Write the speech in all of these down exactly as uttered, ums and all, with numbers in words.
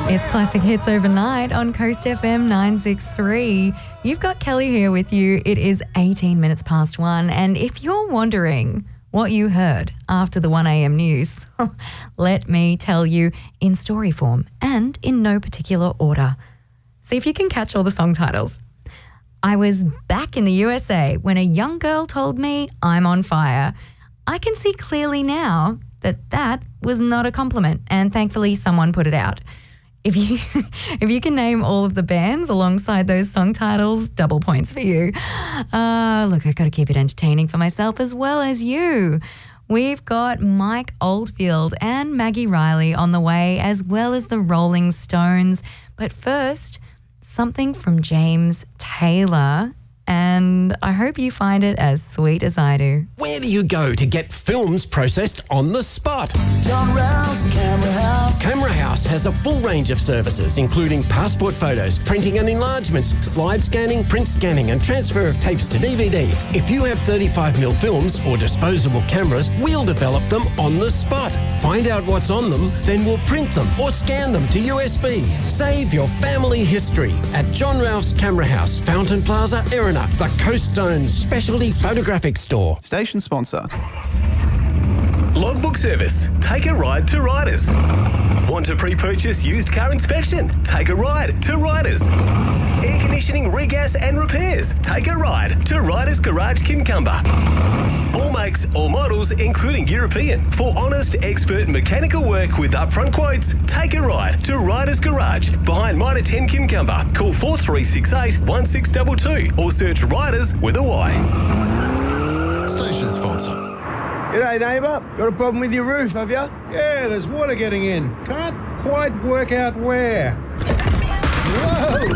It's Classic Hits Overnight on Coast F M nine sixty-three. You've got Kelly here with you. It is eighteen minutes past one. And if you're wondering what you heard after the one a.m. news, let me tell you in story form and in no particular order. See if you can catch all the song titles. I was back in the U S A when a young girl told me I'm on fire. I can see clearly now that that was not a compliment, and thankfully someone put it out. If you if you can name all of the bands alongside those song titles, double points for you. Uh, look, I've got to keep it entertaining for myself as well as you. We've got Mike Oldfield and Maggie Riley on the way, as well as the Rolling Stones. But first, something from James Taylor, and I hope you find it as sweet as I do. Where do you go to get films processed on the spot? John Rouse Camera House. Camera House has a full range of services, including passport photos, printing and enlargements, slide scanning, print scanning, and transfer of tapes to D V D. If you have thirty-five millimeter films or disposable cameras, we'll develop them on the spot. Find out what's on them, then we'll print them or scan them to U S B. Save your family history at John Rouse Camera House, Fountain Plaza, Erina, the Coast Stones Specialty Photographic Store. Station sponsor. Logbook service. Take a ride to Riders. Want to pre-purchase used car inspection? Take a ride to Riders. Air conditioning, regas and repairs? Take a ride to Riders Garage Kincumber. All makes, all models, including European. For honest, expert mechanical work with upfront quotes, take a ride to Riders Garage behind Mitre ten Kincumber. Call four three six eight, one six two two or search Riders with a Y. Station sponsor. G'day, neighbour. Got a problem with your roof, have you? Yeah, there's water getting in. Can't quite work out where. Whoa!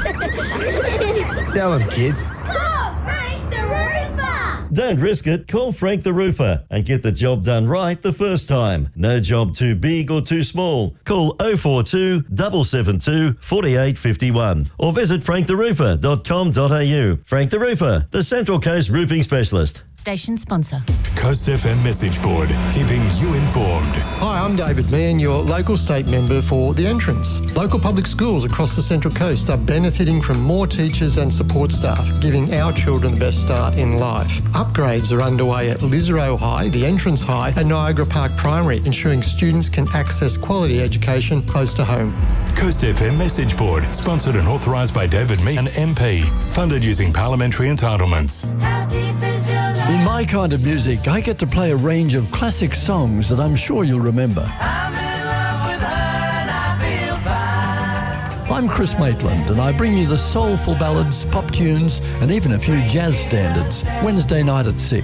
Tell them, kids. Call Frank the Roofer! Don't risk it. Call Frank the Roofer and get the job done right the first time. No job too big or too small. Call oh four two, seven seven two, four eight five one or visit frank the roofer dot com dot a u. Frank the Roofer, the Central Coast roofing specialist. Station sponsor. Coast F M message board, keeping you informed. Hi, I'm David Mann, your local state member for The Entrance. Local public schools across the Central Coast are benefiting from more teachers and support staff, giving our children the best start in life. Upgrades are underway at Lisarow High, The Entrance High and Niagara Park Primary, ensuring students can access quality education close to home. Coast F M message board, sponsored and authorised by David Meehan, M P, funded using parliamentary entitlements. In my kind of music, I get to play a range of classic songs that I'm sure you'll remember. I'm in love with her and I feel fine. I'm Chris Maitland, and I bring you the soulful ballads, pop tunes, and even a few jazz standards, Wednesday night at six.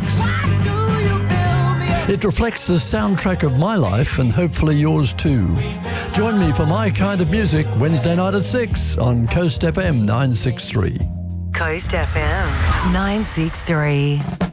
It reflects the soundtrack of my life and hopefully yours too. Join me for my kind of music, Wednesday night at six on Coast F M nine sixty-three. Coast F M nine sixty-three.